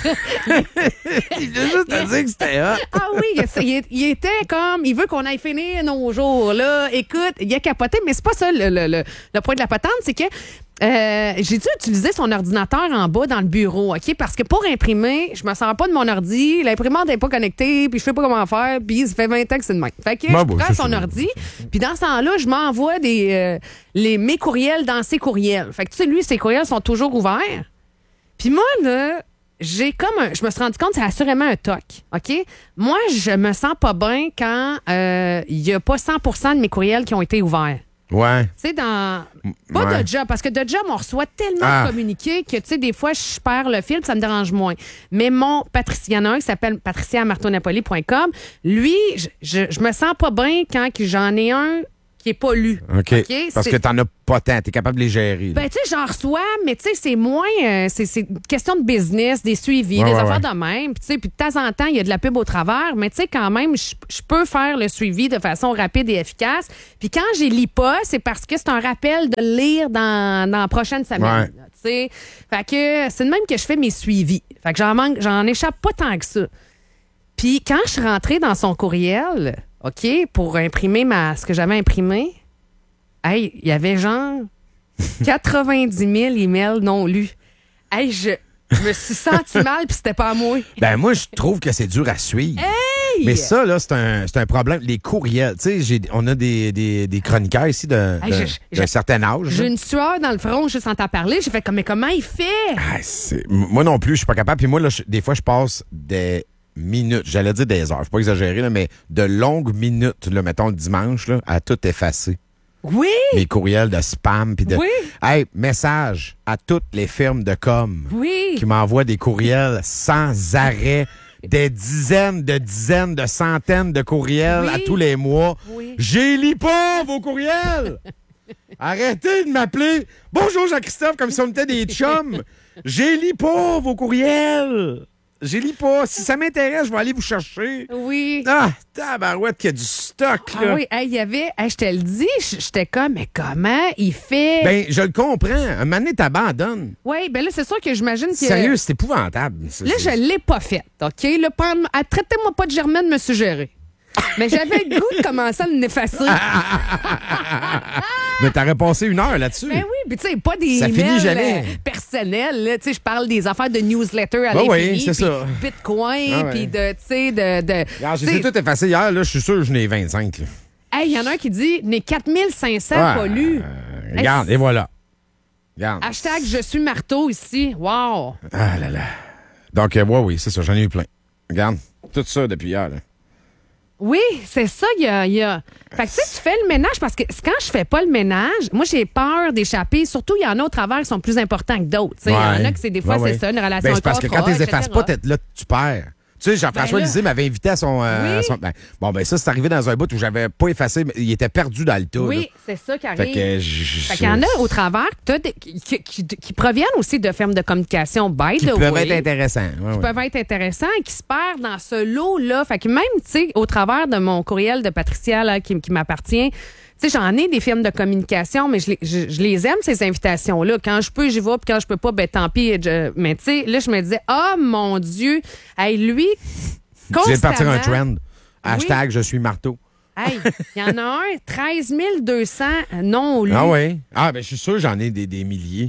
Il a juste à dire que c'était hot. Ah oui, il, il- il était comme, il veut qu'on aille finir nos jours, là. Écoute, il a capoté, mais c'est pas ça le, le, le, le point de la patente, c'est que euh, j'ai dû utiliser son ordinateur en bas dans le bureau, OK? Parce que pour imprimer, je me sers pas de mon ordi, l'imprimante n'est pas connectée, puis je sais pas comment faire, puis ça fait vingt ans que c'est de même. Fait que Ben, je bon, prends c'est son ça. ordi, puis dans ce temps-là, je m'envoie des euh, les, mes courriels dans ses courriels. Fait que tu sais, lui, ses courriels sont toujours ouverts. Puis moi, là, j'ai comme un, je me suis rendu compte, c'est assurément un toc, OK? Moi, je me sens pas bien quand euh, il y a pas cent pour cent de mes courriels qui ont été ouverts. Ouais. Tu sais, dans. Pas Ouais. de job, parce que de job, on reçoit tellement Ah. de communiqués que, tu sais, des fois, je perds le fil, puis ça me dérange moins. Mais mon Patricia, il y en a un qui s'appelle patricia à marteau napoli point com. Lui, je, je, je me sens pas bien quand que j'en ai un qui est pas lu. OK. Parce C'est- que t'en as pas tant. T'es capable de les gérer. là. Ben, tu sais, j'en reçois, mais tu sais, c'est moins. euh, c'est c'est une question de business, des suivis, Ouais, des ouais, affaires ouais. de même. Puis, tu sais, puis de temps en temps, il y a de la pub au travers, mais tu sais, quand même, je je peux faire le suivi de façon rapide et efficace. Puis, quand je lis pas, c'est parce que c'est un rappel de le lire dans, dans la prochaine semaine. Ouais. là, Tu sais, fait que c'est de même que je fais mes suivis. Fait que j'en manque, j'en échappe pas tant que ça. Puis, quand je suis rentrée dans son courriel, OK, pour imprimer ma, ce que j'avais imprimé, hey, il y avait genre quatre-vingt-dix mille emails non lus. Hey, je, je me suis senti mal, puis c'était pas à moi. Ben, moi, je trouve que c'est dur à suivre. Hey! Mais ça, là, c'est un, c'est un problème. Les courriels. Tu sais, j'ai- on a des, des, des chroniqueurs ici d'un Hey, d'un- je- je- d'un certain âge. J'ai là. une sueur dans le front juste en t'en parler. J'ai fait comme, mais comment il fait? Ah, c'est- m- moi non plus, je suis pas capable. Puis moi, là, je- des fois, je passe des minutes, j'allais dire des heures, faut pas exagérer, là, mais de longues minutes, là, mettons le dimanche, là, à tout effacer. Oui! Mes courriels de spam. Puis de... Oui. Hey, message à toutes les firmes de com Oui! qui m'envoient des courriels sans arrêt. Des dizaines de dizaines de centaines de courriels Oui. à tous les mois. Oui. J'ai lis pas vos courriels! Arrêtez de m'appeler. Bonjour Jean-Christophe, comme si on était des chums. J'ai lis pas vos courriels. Je lis pas. Si ça m'intéresse, je vais aller vous chercher. Oui. Ah, tabarouette qu'il y a du stock, là. Ah oui, il y avait... Hey, je te le dis, j'étais comme, mais comment il fait... Ben, je le comprends. Un moment donné, t'abandonnes. Oui, ben là, c'est sûr que j'imagine que... Sérieux, c'est épouvantable. Là, je l'ai pas faite, OK? Là, pas... Traitez-moi pas de Germaine, me suggérer. Mais j'avais le goût de commencer à m'effacer. Mais t'aurais passé une heure là-dessus. Ben oui, puis tu sais, pas des ça finit emails jamais. euh, personnels. Tu sais, je parle des affaires de newsletter à ben l'infini. Oui, c'est ça. Bitcoin, ah ouais. puis de, tu sais, de... de Regarde, j'ai tout effacé hier, là, je suis sûr que je n'ai vingt-cinq. Là. Hey, il y en a un qui dit, n'est quatre mille cinq cents ouais, pas lus. Euh, regarde, hey, et voilà. Regarde. Hashtag je suis marteau ici. Wow. Ah là là. Donc, euh, ouais, oui, c'est ça, j'en ai eu plein. Regarde, tout ça depuis hier, là. Oui, c'est ça, il y a, y a... Fait que tu sais, tu fais le ménage parce que quand je fais pas le ménage, moi, j'ai peur d'échapper. Surtout, il y en a au travers qui sont plus importants que d'autres. Il ouais. y en a que c'est des fois, ouais, c'est ouais. ça, une relation ben, c'est parce que quand tu les effaces pas, là, tu perds. Tu sais, Jean-François ben Lisée m'avait invité à son... Euh, oui. son ben, bon, ben ça, c'est arrivé dans un bout où j'avais pas effacé, mais il était perdu dans le tas. Oui, là. C'est ça qui arrive. Fait que je, fait qu'il y en a au travers des, qui, qui, qui, qui proviennent aussi de fermes de communication, by qui the peuvent way, être intéressants. Ouais, qui ouais. peuvent être intéressants et qui se perdent dans ce lot-là. Fait que même, tu sais, au travers de mon courriel de Patricia là, qui, qui m'appartient, tu sais, j'en ai des firmes de communication, mais je les, je, je les aime, ces invitations-là. Quand je peux, j'y vais, puis quand je peux pas, ben tant pis. Je, mais tu sais, là, je me disais, oh mon Dieu, hey, lui... Tu viens de partir un trend. Hashtag oui. je suis marteau. Hey, il y en a un, treize mille deux cents non lus. Ah oui? Ah, ben je suis sûr que j'en ai des, des milliers.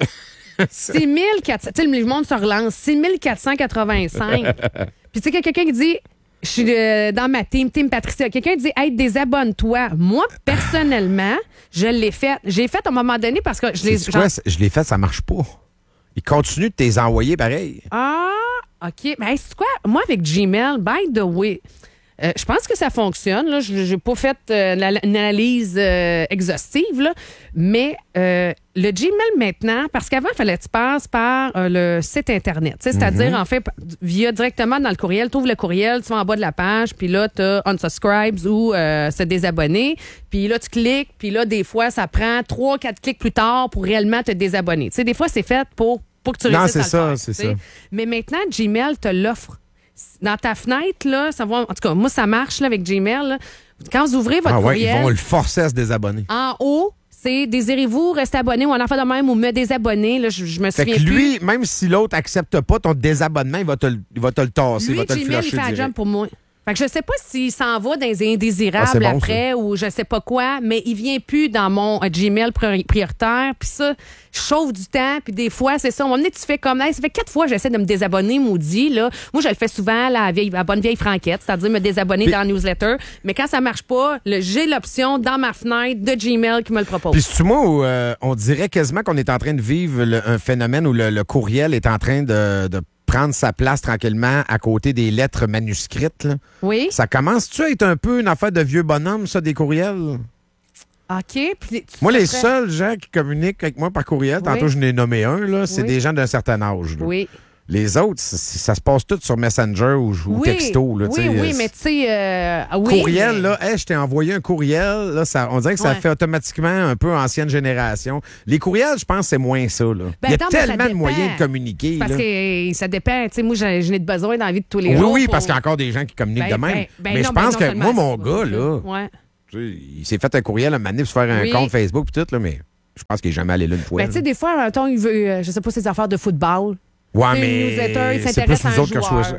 six mille quatre cents. Tu sais, le monde se relance. six mille quatre cent quatre-vingt-cinq. Puis tu sais, qu'il y a quelqu'un qui dit, je suis euh, dans ma team, team Patricia. Quelqu'un dit, hey, désabonne-toi. Moi, personnellement, je l'ai fait. J'ai fait à un moment donné parce que je l'ai... Genre... Je l'ai fait, ça marche pas. Il continue de t'es envoyer pareil. Ah, OK. Ben, c'est quoi? Moi, avec Gmail, by the way, euh, je pense que ça fonctionne. Là. Je n'ai pas fait euh, l'analyse euh, exhaustive, là. Mais euh, le Gmail maintenant, parce qu'avant, il fallait que tu passes par euh, le site Internet. C'est-à-dire, mm-hmm. en fait, via directement dans le courriel, tu ouvres le courriel, tu vas en bas de la page, puis là, tu as unsubscribes ou euh, se désabonner. Puis là, tu cliques, puis là, des fois, ça prend trois, quatre clics plus tard pour réellement te désabonner. Tu sais, des fois, c'est fait pour, pour que tu réussisses non, à c'est le ça, faire. c'est t'sais. ça. Mais maintenant, Gmail te l'offre. Dans ta fenêtre, là, ça va, en tout cas, moi, ça marche là, avec Gmail. Là. Quand vous ouvrez votre ah ouais, courriel... ils vont le forcer à se désabonner. En haut, c'est « Désirez-vous rester abonné » ou un enfant de même ou « Me désabonner ». Là, je, je me souviens fait que lui, plus. même si l'autre accepte pas ton désabonnement, il va te, il va te le tasser, lui, il va te Gmail, le flusher il fait direct. la job pour moi. Fait que je sais pas s'il s'en va dans les indésirables ah, bon, après ça. Ou je sais pas quoi, mais il vient plus dans mon euh, Gmail priori- prioritaire. Puis ça, je chauffe du temps. Puis des fois, c'est ça. À un moment donné, tu fais comme... Hey, ça fait quatre fois que j'essaie de me désabonner, maudit. Là. Moi, je le fais souvent, la, vieille, la bonne vieille franquette, c'est-à-dire me désabonner Puis, dans la newsletter. Mais quand ça marche pas, le, j'ai l'option dans ma fenêtre de Gmail qui me le propose. Puis c'est moi où euh, on dirait quasiment qu'on est en train de vivre le, un phénomène où le, le courriel est en train de... de prendre sa place tranquillement à côté des lettres manuscrites. Là. Oui. Ça commence-tu à être un peu une affaire de vieux bonhomme, ça, des courriels? OK. Puis, moi, les serait... seuls gens qui communiquent avec moi par courriel, oui. tantôt je n'ai nommé un, là, c'est oui. des gens d'un certain âge. Là. Oui. Les autres, ça, ça se passe tout sur Messenger ou, ou oui, texto. Là, oui, oui, euh, mais tu sais... Euh, oui, courriel, mais... là, hey, je t'ai envoyé un courriel. Là, ça, on dirait que ça ouais. fait automatiquement un peu ancienne génération. Les courriels, je pense c'est moins ça. Là. Ben, il y a attends, tellement de moyens de communiquer. Parce là. que ça dépend. Tu sais, moi, je, je n'ai de besoin dans la vie de tous les oui, jours. Oui, oui, pour... parce qu'il y a encore des gens qui communiquent ben, de même. Ben, ben, mais non, je pense ben, que moi, mon gars, ça. là, ouais. il s'est fait un courriel à un moment donné pour se faire un oui. compte Facebook et tout, là, mais je pense qu'il n'est jamais allé là une fois. Ben, tu sais, des fois, mettons, il veut, je sais pas, ses affaires de football. Ouais, mais c'est plus nous autres que je ça.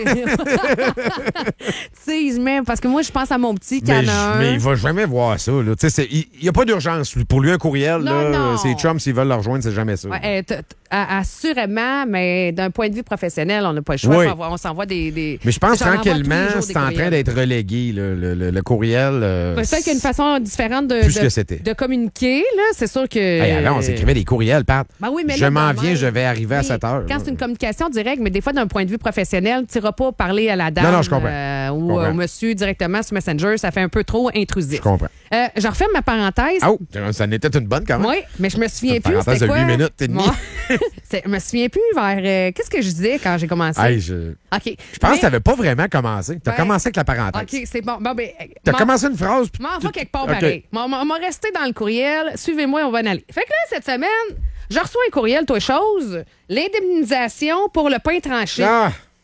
Tu sais, il se met... Parce que moi, je pense à mon petit qui en a un. Mais il va jamais voir ça. Là. Il n'y a pas d'urgence. Pour lui, un courriel, non, là, non. ses chums, s'ils veulent le rejoindre, c'est jamais ça. Ouais, t- t- assurément, mais d'un point de vue professionnel, on n'a pas le choix. Oui. On s'envoie des, des... Mais je pense tranquillement, c'est en train d'être relégué, là, le, le, le courriel. Euh, Peut-être qu'il y a une façon différente de, plus de, que c'était. de communiquer. Là. C'est sûr que... Hey, avant, on s'écrivait des courriels, Pat. Ben oui, mais je là, m'en ben, viens, je vais arriver oui, à sept heures. Quand c'est une communication directe, mais des fois, d'un point de vue professionnel, tu n'iras pas parler à la dame non, non, je comprends. Euh, je ou comprends. au monsieur directement sur Messenger. Ça fait un peu trop intrusif. Je comprends. Euh, je refais ma parenthèse. Oh, ça n'était une bonne quand même. Oui, mais je me souviens une plus. Parenthèse c'était de quoi? huit minutes et demie. Je me souviens plus vers... Euh, qu'est-ce que je disais quand j'ai commencé? Hey, je... OK. Je pense mais... que tu n'avais pas vraiment commencé. Tu as ben... commencé avec la parenthèse. OK, c'est bon. bon ben, tu as commencé une phrase. Je m'en vais quelque part okay. pareil. On m'a resté dans le courriel. Suivez-moi, on va en aller. Fait que là, cette semaine, je reçois un courriel, toi, chose. L'indemnisation pour le pain tranché. Ah.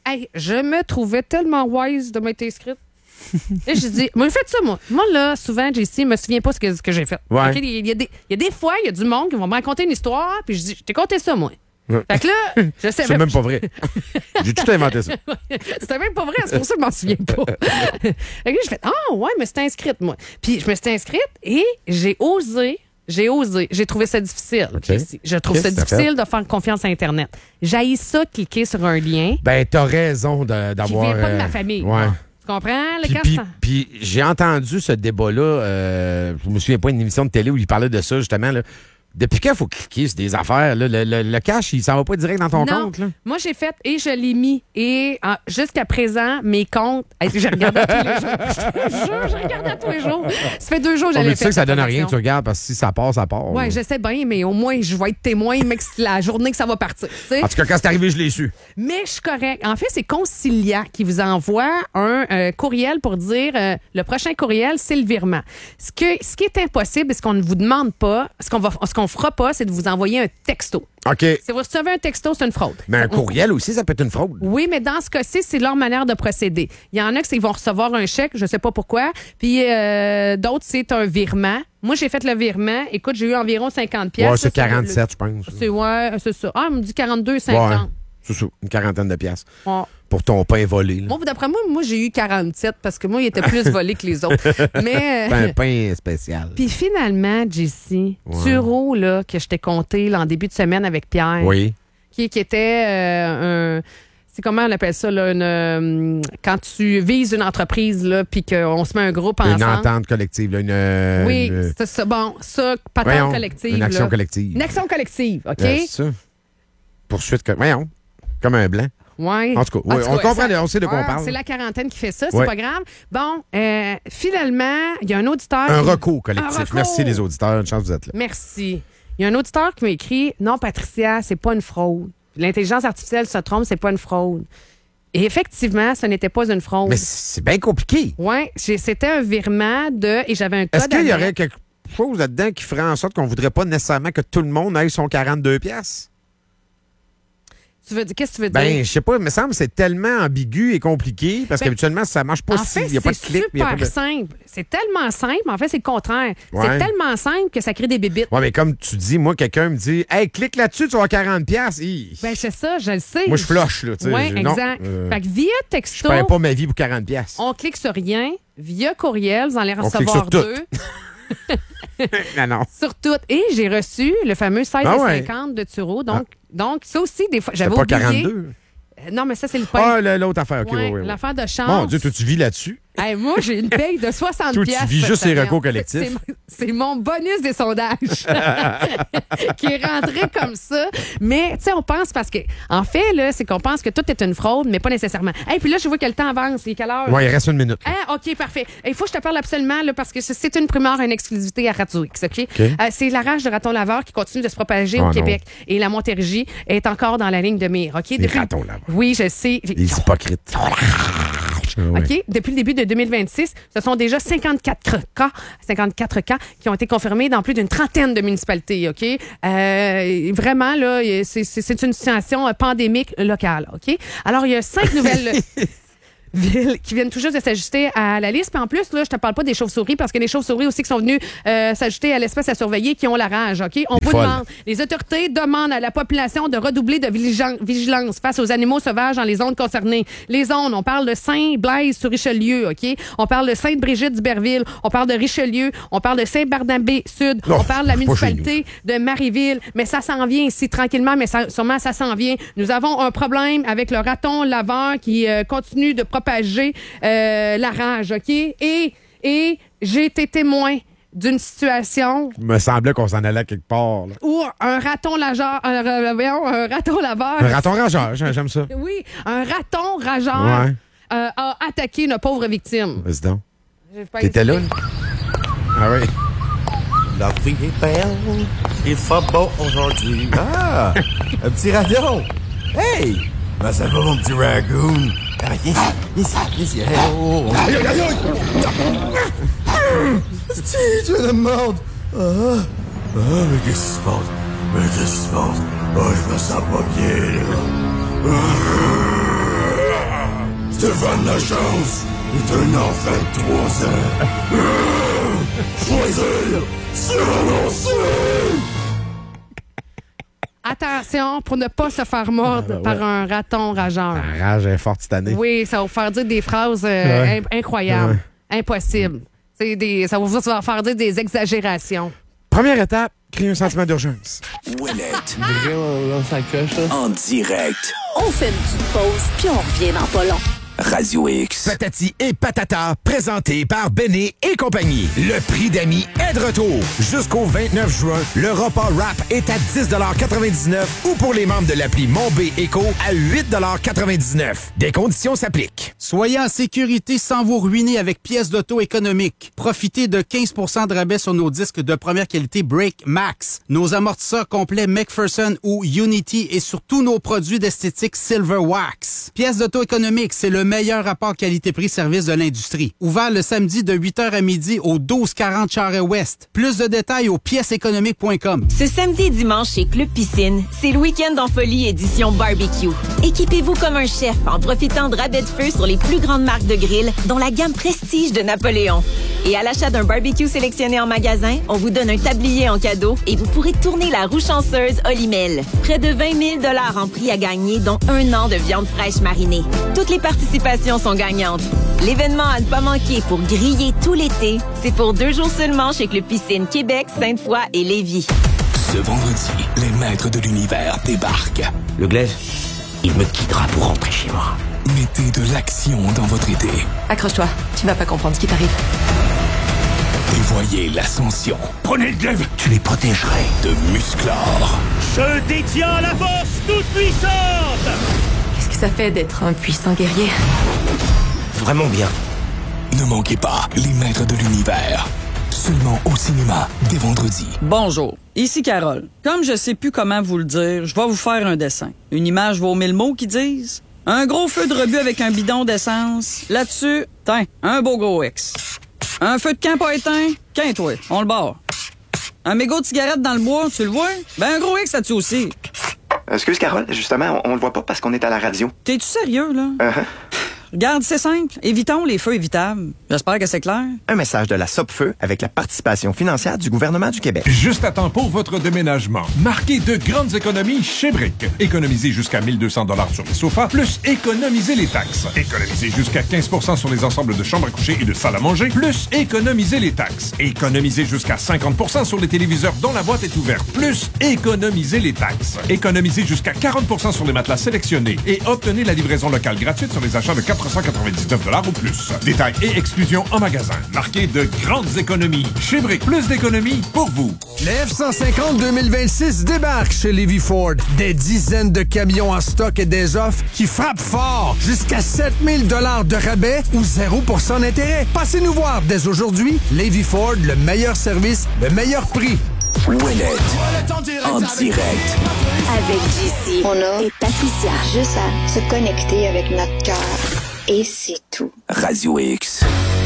Hey, je me trouvais tellement wise de m'être inscrite. Et j'ai dit, moi, faites ça, moi. Moi, là, souvent, J C, je me souviens pas ce que, ce que j'ai fait. Ouais. Okay? Il, y a des, il y a des fois, il y a du monde qui vont me raconter une histoire, puis je dis, je t'ai conté ça, moi. Ouais. Fait que là, je sais C'est même pas vrai. J'ai tout inventé ça. C'était même pas vrai, c'est pour ça que je m'en souviens pas. Fait que là, je fais, ah, oh, ouais, mais c'était inscrite, moi. Puis je me suis inscrite et j'ai osé. J'ai osé. J'ai trouvé ça difficile. Okay. Je trouve Qu'est-ce ça que ça difficile fait? de faire confiance à Internet. J'haïs ça, cliquer sur un lien. Ben, t'as raison de- d'avoir... Qui vient pas de ma euh, famille. Ouais. Tu comprends? Le Puis, quand puis, c'est- puis j'ai entendu ce débat-là, euh, je me souviens pas d'une émission de télé où il parlait de ça, justement. Là. Depuis quand il faut cliquer sur des affaires? Là, le, le, le cash, il s'en va pas direct dans ton non. compte? Là? Moi, j'ai fait et je l'ai mis. Et en- jusqu'à présent, mes comptes. Hey, je regarde à tous les jours. Je te jure, je regarde à tous les jours. Ça fait deux jours que Oh, j'avais mais tu fait sais que ça cette donne rien, promotion. tu regardes, parce que si ça part, ça part. Ouais, là. je sais bien, mais au moins, je vais être témoin, mec, c'est la journée que ça va partir. tu sais. En tout cas, quand c'est arrivé, je l'ai su. Mais je suis correct. En fait, c'est Concilia qui vous envoie un euh, courriel pour dire euh, le prochain courriel, c'est le virement. Ce, que, ce qui est impossible et ce qu'on ne vous demande pas, ce qu'on va, ce qu'on fera pas, c'est de vous envoyer un texto. OK. Si vous recevez un texto, c'est une fraude. Mais un courriel aussi, ça peut être une fraude. Oui, mais dans ce cas-ci, c'est leur manière de procéder. Il y en a qui vont recevoir un chèque, je sais pas pourquoi, puis euh, d'autres, c'est un virement. Moi, j'ai fait le virement. Écoute, j'ai eu environ cinquante pièces. Ouais, c'est quarante-sept, je pense. C'est, ouais, c'est ça. Ah, on me dit quarante-deux cinquante. Ouais, c'est ça, une quarantaine de piastres. Ouais. Pour ton pain volé. Là. Moi, d'après moi, moi, j'ai eu quarante-sept parce que moi, il était plus volé que les autres. Mais. C'est euh, un pain spécial. Puis finalement, J C, Ouais. Turo, là, que je t'ai compté là, en début de semaine avec Pierre. Oui. Qui, qui était euh, un. C'est comment on appelle ça, là, une, euh, quand tu vises une entreprise, là, puis qu'on se met un groupe ensemble. Une entente collective. Là, une, euh, Oui, une- c'est ça. Bon, ça, patente Voyons, collective. une action là. collective. Une action collective, OK? Ouais, c'est ça. Poursuite. co- Voyons. Comme un blanc. Ouais. En tout cas, oui, on comprend, on sait de quoi on ouais, parle. C'est la quarantaine qui fait ça, c'est Ouais. pas grave. Bon, euh, finalement, il y a un auditeur. Un qui- recours collectif. Un recours. Merci les auditeurs. Une chance que vous êtes là. Merci. Il y a un auditeur qui m'a écrit non, Patricia, c'est pas une fraude. L'intelligence artificielle se trompe, c'est pas une fraude. Et effectivement, ce n'était pas une fraude. Mais c'est bien compliqué. Oui, c'était un virement de. Et j'avais un code. Est-ce qu'il y à aurait mettre. quelque chose là-dedans qui ferait en sorte qu'on voudrait pas nécessairement que tout le monde aille son quarante-deux piastres? Tu veux dire, qu'est-ce que tu veux Ben, dire? je sais pas, il me semble que c'est tellement ambigu et compliqué parce Ben, qu'habituellement, ça marche pas En si fait, il n'y a pas de c'est clic. il y a super pas de... simple. C'est tellement simple. En fait, c'est le contraire. Ouais. C'est tellement simple que ça crée des bébites. Ouais, mais comme tu dis, moi, quelqu'un me dit, hey, clique là-dessus, tu vas avoir quarante piastres. Hi. Ben, c'est ça, je le sais. Moi, je flush, là. tu sais. Oui, Je- non, exact. euh, Fait que via je texto, perds pas ma vie pour quarante piastres. on clique sur rien. Via courriel, vous allez On clique recevoir sur tout. deux. non, non. Sur tout. Et j'ai reçu le fameux seize Ah et ouais. cinquante de Turo. Donc, donc, ça aussi, des fois, j'avais pas oublié. quarante-deux? Euh, Non, mais ça, c'est le pain. Ah, le- l'autre affaire, OK. Ouais, ouais, ouais, ouais. l'affaire de chance. Mon Dieu, toi, tu vis là-dessus. Hey, moi, j'ai une paye de soixante Toi, tu piastres vis cette juste les semaine. recours collectifs. C'est- C'est mon bonus des sondages qui est rentré comme ça. Mais, tu sais, on pense parce que, en fait, là, c'est qu'on pense que tout est une fraude, mais pas nécessairement. Hey, puis là, je vois que le temps avance. Il est quelle heure? Ouais, il reste une minute. Ah, OK, parfait. Il faut que je te parle absolument, là, parce que c'est une primeur, une exclusivité à Radio X, OK? OK. Euh, c'est la rage de raton laveur qui continue de se propager Oh au non. Québec. Et la Montérégie est encore dans la ligne de mire, OK? Les ratons laveurs. Oui, je sais. Les hypocrites. Ah ouais. OK? Depuis le début de deux mille vingt-six, ce sont déjà cinquante-quatre cas, cinquante-quatre cas qui ont été confirmés dans plus d'une trentaine de municipalités, OK? Euh, vraiment, là, c'est c'est- c'est une situation euh, pandémique locale, OK? Alors, il y a cinq nouvelles villes qui viennent tout juste de s'ajuster à la liste. Puis en plus, là, je te parle pas des chauves-souris parce que les chauves-souris aussi qui sont venus euh, s'ajouter à l'espèce à surveiller qui ont la rage, OK? On vous Folle. demande, les autorités demandent à la population de redoubler de vigilance- vigilance face aux animaux sauvages dans les zones concernées. Les zones, on parle de Saint-Blaise sur Richelieu, OK? On parle de Sainte-Brigitte d'Iberville, on parle de Richelieu, on parle de Saint-Barnabé-Sud, Non, on parle de la pas chez municipalité de Marieville, mais ça s'en vient ici tranquillement, mais ça, sûrement ça s'en vient. Nous avons un problème avec le raton laveur qui euh, continue de propager euh, la rage, OK? Et, et j'ai été témoin d'une situation Il me semblait qu'on s'en allait quelque part. là. où un raton laveur, un, euh, voyons, un raton laveur, Un raton rageur, j'ai- j'aime ça. oui, un raton rageur Ouais. euh, a attaqué une pauvre victime. Vas-y donc. J'ai pas T'étais là? hésité. Ah oui. La vie est belle, il fait beau aujourd'hui. Ah, un petit raton. Hey, ben ça va mon petit ragoon. Ah, viens ici, viens ici, viens ici. Hey, oh, oh. Aïe, aïe, aïe, aïe. Si, tu es de mordre. Ah, ah, mais qu'est-ce qui se passe? Mais qu'est-ce qui se passe? Oh, je me sens pas bien, là. Stéphane Lachance est un enfant de trois ans. Euh, choisir, c'est renoncer. Attention pour ne pas se faire mordre Ah, ouais. par un raton rageur. La rage est forte cette année. Oui, ça va vous faire dire des phrases euh, Ouais. in- incroyables, impossibles. C'est Des, ça va vous faire dire des exagérations. Première étape, créer un sentiment d'urgence. Ouellette. Vraiment, ça coche, En direct. On fait une petite pause, puis on revient dans pas long. Radio X. Patati et patata, présenté par Béné et compagnie. Le prix d'amis est de retour. Jusqu'au vingt-neuf juin, le repas rap est à dix quatre-vingt-dix-neuf ou pour les membres de l'appli Mon B Eco à huit quatre-vingt-dix-neuf. Des conditions s'appliquent. Soyez en sécurité sans vous ruiner avec pièces d'auto économiques. Profitez de quinze pour cent de rabais sur nos disques de première qualité Break Max, nos amortisseurs complets McPherson ou Unity et sur tous nos produits d'esthétique Silver Wax. Pièces d'auto économiques, c'est le meilleur rapport qualité-prix-service de l'industrie. Ouvert le samedi de huit heures à midi au douze quarante Charest-Ouest. Plus de détails au pièces économiques point com. Ce samedi et dimanche chez Club Piscine, c'est le week-end en folie édition barbecue. Équipez-vous comme un chef en profitant de rabais de feu sur les plus grandes marques de grill, dont la gamme Prestige de Napoléon. Et à l'achat d'un barbecue sélectionné en magasin, on vous donne un tablier en cadeau et vous pourrez tourner la roue chanceuse Olimel. Près de vingt mille dollars en prix à gagner, dont un an de viande fraîche marinée. Toutes les participations sont gagnantes. L'événement à ne pas manquer pour griller tout l'été, c'est pour deux jours seulement chez Club Piscine Québec, Sainte-Foy et Lévis. Ce vendredi, les maîtres de l'univers débarquent. Le glaive, il me quittera pour rentrer chez moi. Mettez de l'action dans votre été. Accroche-toi, tu vas pas comprendre ce qui t'arrive. Et voyez l'ascension. Prenez le glaive, tu les protégerais. De Musclor. Je détiens la force toute puissante. Qu'est-ce que ça fait d'être un puissant guerrier? Vraiment bien. Ne manquez pas les maîtres de l'univers. Seulement au cinéma, dès vendredi. Bonjour, ici Carole. Comme je sais plus comment vous le dire, je vais vous faire un dessin. Une image vaut mille mots qui disent. Un gros feu de rebut avec un bidon d'essence. Là-dessus, tiens, un beau gros X. Un feu de camp pas éteint, qu'un-toi, on le barre. Un mégot de cigarette dans le bois, tu le vois? Ben un gros X là-dessus aussi. Excuse, Carole, justement, on, on le voit pas parce qu'on est à la radio. T'es-tu sérieux, là? Uh-huh. Regarde, c'est simple. Évitons les feux évitables. J'espère que c'est clair. Un message de la Sopfeu avec la participation financière du gouvernement du Québec. Juste à temps pour votre déménagement. Marquez de grandes économies chez Brick. Économisez jusqu'à mille deux cents dollars sur les sofas, plus économisez les taxes. Économisez jusqu'à quinze pour cent sur les ensembles de chambres à coucher et de salles à manger, plus économisez les taxes. Économisez jusqu'à cinquante pour cent sur les téléviseurs dont la boîte est ouverte, plus économisez les taxes. Économisez jusqu'à quarante pour cent sur les matelas sélectionnés et obtenez la livraison locale gratuite sur les achats de quatre cent quatre-vingt-dix-neuf dollars ou plus. Détails et exclusions en magasin. Marquez de grandes économies. Chez Brick, plus d'économies pour vous. Le F cent cinquante deux mille vingt-six débarque chez Lévis Ford. Des dizaines de camions en stock et des offres qui frappent fort. Jusqu'à sept mille dollars de rabais ou zéro pour cent d'intérêt. Passez nous voir dès aujourd'hui. Lévis Ford, le meilleur service, le meilleur prix. Ouellette. En direct. Avec J C On a et Patricia. Juste à se connecter avec notre cœur. Et c'est tout. Radio X.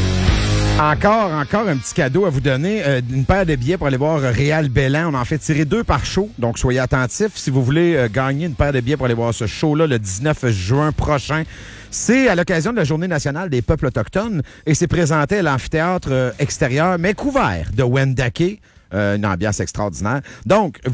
Encore, encore un petit cadeau à vous donner. Euh, une paire de billets pour aller voir Réal Bellan. On en fait tirer deux par show, donc soyez attentifs. Si vous voulez euh, gagner une paire de billets pour aller voir ce show-là le dix-neuf juin prochain, c'est à l'occasion de la Journée nationale des peuples autochtones et c'est présenté à l'amphithéâtre euh, extérieur, mais couvert de Wendake. Euh, une ambiance extraordinaire. Donc,